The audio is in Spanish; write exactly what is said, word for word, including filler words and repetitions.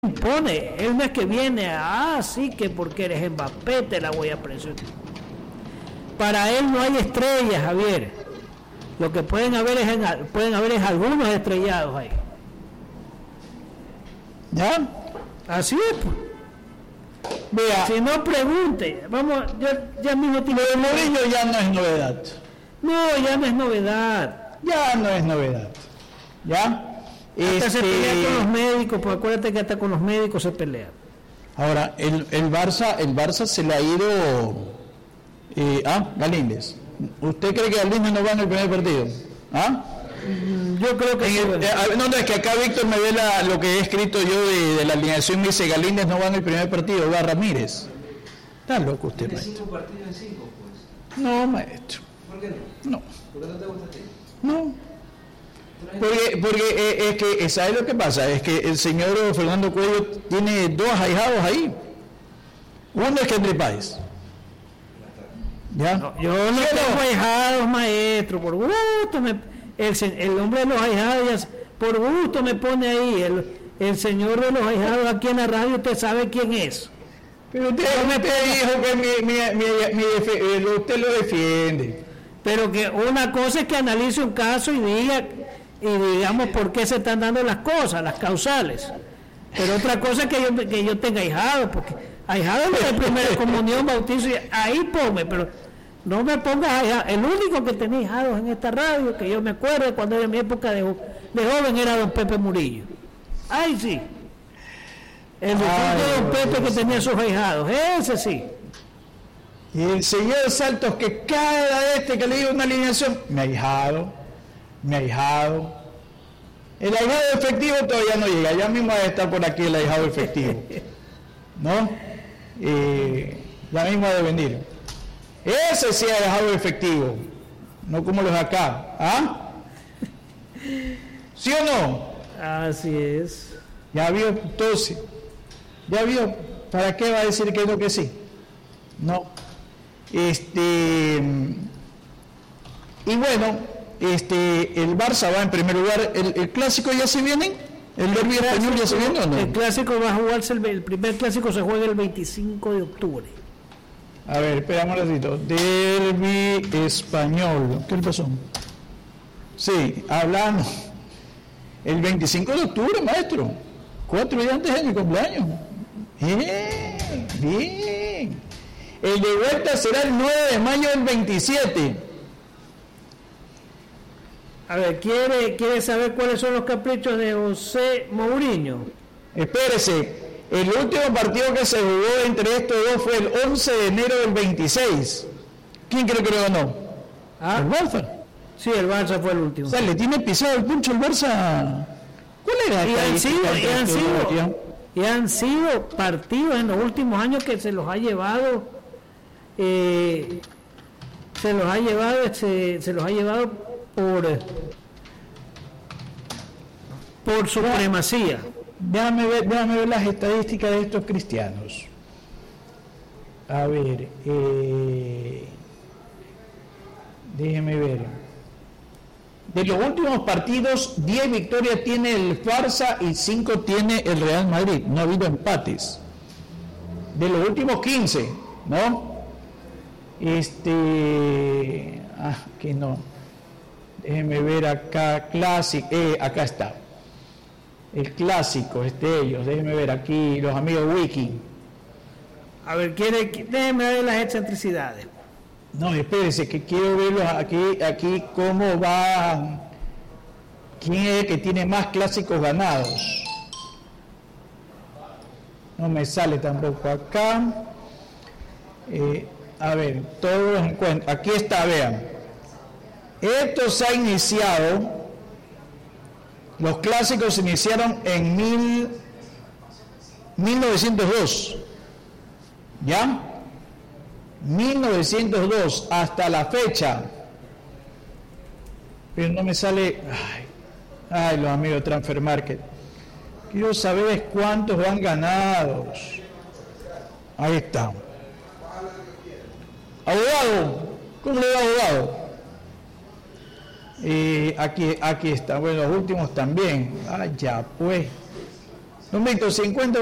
impone. Él no es que viene a, ah, sí, que porque eres Mbappé te la voy a presionar. Para él no hay estrellas, Javier. Lo que pueden haber es, en, pueden haber es algunos estrellados ahí. ¿Ya? Así es, pues. Vea, si no, pregunte. Vamos, ya, ya mismo tiene. Lo de Mourinho ya no es novedad. No, ya no es novedad. Ya no es novedad. ¿Ya? Hasta este... se pelea con los médicos, pues acuérdate que hasta con los médicos se pelea. Ahora, el, el Barça, el Barça se le ha ido. Eh, ah, Galíndez. ¿Usted cree que Galíndez no va en el primer partido? ¿Ah? Yo creo que en sí. El, eh, no, no, es que acá Víctor me ve la, lo que he escrito yo de, de la alineación, me dice Galíndez no va en el primer partido, va Ramírez. Está loco usted, ¿Tiene maestro. cinco partidos en cinco, pues? No, maestro. ¿Por qué no? No. ¿Por qué no te gusta a ti? No. Porque, porque eh, es que, ¿sabes lo que pasa? Es que el señor Fernando Cuello tiene dos ahijados ahí. Uno es Kendry Páez. ¿Ya? No, yo no tengo ahijados, maestro, por gusto me, el, el hombre de los ahijados, por gusto me pone ahí, el, el señor de los ahijados aquí en la radio, usted sabe quién es. Pero usted, usted dijo que mi, mi, mi, mi, usted lo defiende. Pero que una cosa es que analice un caso y diga, y digamos por qué se están dando las cosas, las causales. Pero otra cosa es que yo, que yo tenga ahijados, porque ahijados es la primera comunión, bautizo, y ahí ponme, pero no me pongas ahijados. El único que tenía ahijados en esta radio, que yo me acuerdo cuando era en mi época de, de joven, era don Pepe Murillo. Ay, sí. El de don Pepe Dios, que tenía sus ahijados, ese sí. Y el señor Saltos, que cada vez que le digo una alineación, me ha ahijado, me ha ahijado. El ahijado efectivo todavía no llega, ya mismo va a estar por aquí el ahijado efectivo. ¿No? Eh, ya mismo ha de venir. Ese sí es ahijado efectivo, no como los de acá. ¿Ah? ¿Sí o no? Así es. Ya vio, entonces, ya vio, ¿para qué va a decir que no que sí? No. Este, y bueno, este, el Barça va en primer lugar. ¿El, el clásico ya se viene? ¿El derbi español ya se viene o no? El clásico va a jugarse, el, el primer clásico se juega el veinticinco de octubre. A ver, esperamos un ratito. Derbi español. ¿Qué le pasó? Sí, hablando. El veinticinco de octubre, maestro. Cuatro días antes de mi cumpleaños. Bien, bien. El de vuelta será el nueve de mayo del veintisiete. A ver, ¿quiere, quiere saber cuáles son los caprichos de José Mourinho? Espérese, el último partido que se jugó entre estos dos fue el once de enero del veintiséis. ¿Quién cree que lo ganó? ¿Ah? El Barça. Sí, el Barça fue el último. O sea, le tiene pisado el puncho el Barça. ¿Cuál era? Y han sido, y han sido, y han sido partidos en los últimos años que se los ha llevado... Eh, se los ha llevado se, se los ha llevado por por supremacía. Déjame ver, déjame ver las estadísticas de estos cristianos. A ver, eh, déjeme ver. De los últimos partidos, diez victorias tiene el Barça y cinco tiene el Real Madrid. No ha habido empates. De los últimos quince, ¿no? Este, ah, que no, déjenme ver acá, clásico, eh, acá está, el clásico, este ellos, déjenme ver aquí, los amigos Wiki. A ver, quiere, déjenme ver las excentricidades. No, espérese, que quiero verlos aquí, aquí cómo va, quién es el que tiene más clásicos ganados. No me sale tampoco acá. Eh, A ver, todos los encuentros. Aquí está, vean. Esto se ha iniciado. Los clásicos se iniciaron en mil, mil novecientos dos. ¿Ya? mil novecientos dos hasta la fecha. Pero no me sale. Ay, ay los amigos de Transfer Market. Quiero saber cuántos van ganados. Ahí está. Abogado, ¿cómo le va, abogado? Eh, aquí, aquí está, bueno, los últimos también. Ah, ya, pues. Don Víctor, cincuenta